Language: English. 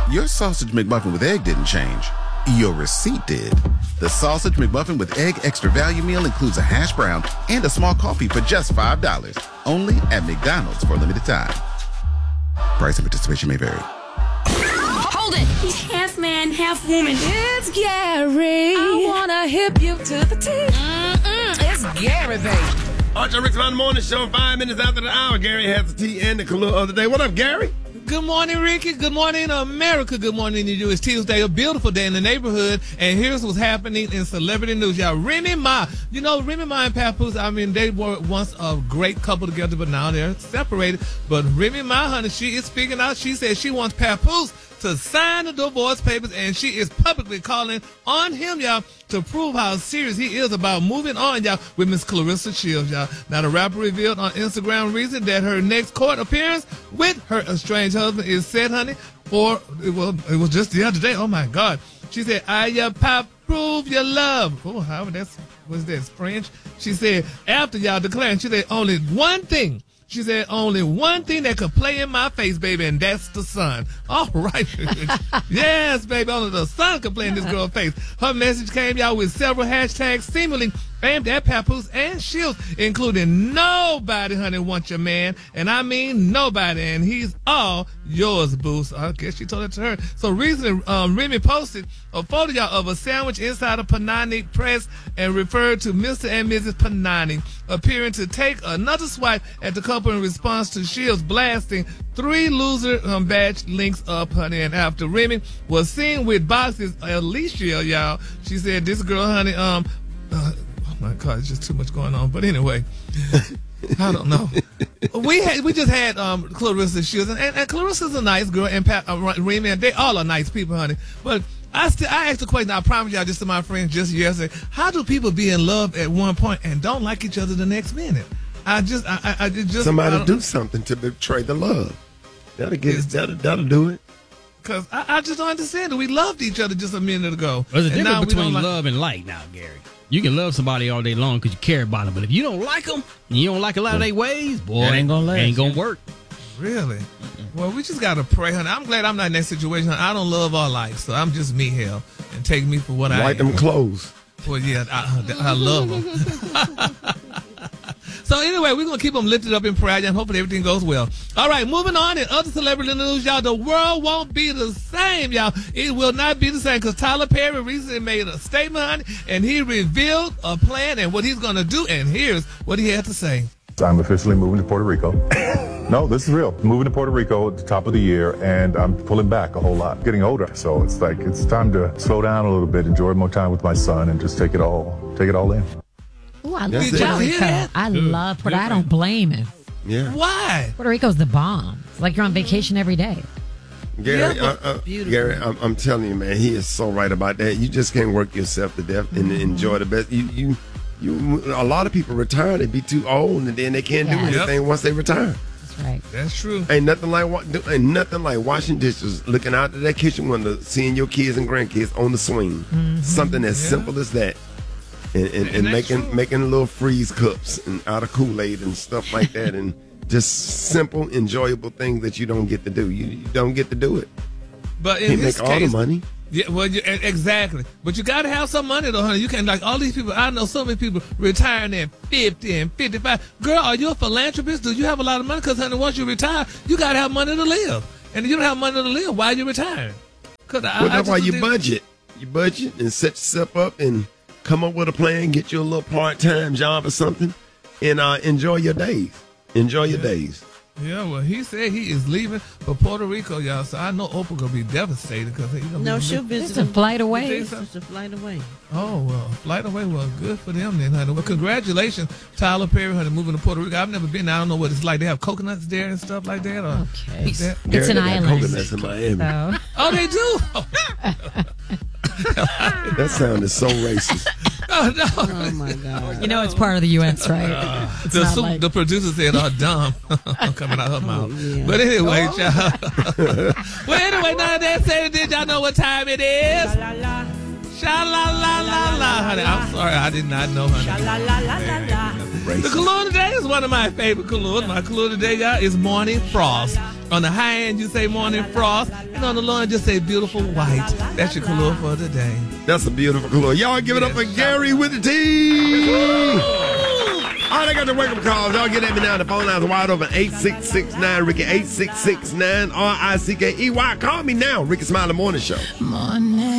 Your sausage McMuffin with egg didn't change. Your receipt did. The Sausage McMuffin with Egg Extra Value Meal includes a hash brown and a small coffee for just $5. Only at McDonald's for a limited time. Price and participation may vary. Hold it! He's half man, half woman. It's Gary. I wanna hip you to the T. It's Gary, baby. Archer Rick's on the morning show, 5 minutes after the hour. Gary has the tea and the color of the day. What up, Gary? Good morning, Ricky. Good morning, America. Good morning to you. It's Tuesday, a beautiful day in the neighborhood. And here's what's happening in celebrity news, y'all. Remy Ma. You know, Remy Ma and Papoose, I mean, they were once a great couple together, but now they're separated. But Remy Ma, honey, she is speaking out. She said she wants Papoose to sign the divorce papers, and she is publicly calling on him, y'all, to prove how serious he is about moving on, y'all, with Miss Clarissa Shields, y'all. Now, the rapper revealed on Instagram reason that her next court appearance with her estranged husband is set, honey, for, it was just the other day. Oh, my God. She said, prove your love. Oh, however, what's that, French? She said, after y'all declaring, she said, only one thing that could play in my face, baby, and that's the sun. All right. Yes, baby, only the sun could play in this girl's face. Her message came, y'all, with several hashtags seemingly aimed at Papoose and Shields, including nobody, honey, wants your man. And I mean nobody. And he's all yours, boo. So I guess she told it to her. So recently, Remy posted a photo, y'all, of a sandwich inside a Panani press and referred to Mr. and Mrs. Panani appearing to take another swipe at the couple in response to Shields blasting 3 loser badge links up, honey. And after Remy was seen with boxes, Alicia, y'all, she said this girl, honey, oh my God, it's just too much going on. But anyway, I don't know. We just had Clarissa Shields, and Clarissa's a nice girl, and Remy, and they all are nice people, honey. But I asked the question, I promise y'all, just to my friends just yesterday, how do people be in love at one point and don't like each other the next minute? I just somebody do something to betray the love. That'll do it. Because I just don't understand it. We loved each other just a minute ago. There's a difference between love and like now, Gary. You can love somebody all day long because you care about them, but if you don't like them and you don't like a lot of their ways, boy, it ain't gonna work. Really? Well, we just gotta pray, honey. I'm glad I'm not in that situation. I don't love all life, so I'm just me, hell, and take me for what I am. Like them clothes. Well, yeah, I love them. So anyway, we're going to keep them lifted up in prayer, and hopefully everything goes well. All right, moving on in other celebrity news, y'all. The world won't be the same, y'all. It will not be the same because Tyler Perry recently made a statement, honey, and he revealed a plan and what he's going to do, and here's what he had to say. I'm officially moving to Puerto Rico. No, this is real. Moving to Puerto Rico at the top of the year, and I'm pulling back a whole lot. Getting older, so it's like it's time to slow down a little bit, enjoy more time with my son, and just take it all in. Ooh, I love Puerto Rico. I love Puerto Rico. I don't blame him. Yeah. Why? Puerto Rico's the bomb. It's like you're on vacation every day. Gary, Gary, I'm telling you, man, he is so right about that. You just can't work yourself to death and enjoy the best. You. A lot of people retire, they be too old, and then they can't do anything once they retire. That's right. That's true. Ain't nothing like washing dishes, looking out of that kitchen window, seeing your kids and grandkids on the swing. Mm-hmm. Something as simple as that. And making little freeze cups and out of Kool-Aid and stuff like that, and just simple, enjoyable things that you don't get to do. You don't get to do it. But in this case, all the money. Yeah, well, exactly. But you got to have some money, though, honey. You can't, like, all these people, I know so many people retiring at 50 and 55. Girl, are you a philanthropist? Do you have a lot of money? Because, honey, once you retire, you got to have money to live. And if you don't have money to live, why are you retiring? That's why you budget. You budget and set yourself up and come up with a plan, get you a little part-time job or something, and enjoy your days. Enjoy your days. Yeah, well, he said he is leaving for Puerto Rico, y'all. So I know Oprah gonna be devastated because she'll visit. It's a flight away. It's a flight away. Oh well, flight away. Well, good for them then, honey. Well, congratulations, Tyler Perry, honey, moving to Puerto Rico. I've never been. I don't know what it's like. They have coconuts there and stuff like that. Or okay, it's an island. Coconuts in Miami. So. Oh, they do. That sounded so racist. Oh, no. Oh my God! You know it's part of the U.S., right? The producer said, "Oh, dumb," coming out her mouth. Yeah. But anyway, y'all. Well, anyway, now that said, did y'all know what time it is? Sha-la-la-la-la, honey. I'm sorry, I did not know, honey. Sha-la-la-la-la-la. The color today is one of my favorite colors. My color today, y'all, is Morning Frost. On the high end, you say morning frost. And on the low end, just say beautiful white. That's your color for today. That's a beautiful color. Y'all give it up for Gary with the T. All right, I got the wake-up calls. Y'all get at me now. The phone lines are wide open. 8669-RICKY. 8669-RICKEY. Call me now. Ricky Smiley Morning Show. Morning.